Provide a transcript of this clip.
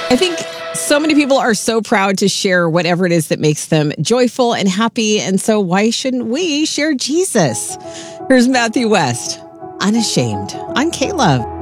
I think so many people are so proud to share whatever it is that makes them joyful and happy. And so why shouldn't we share Jesus? Here's Matthew West, Unashamed, on K-Love.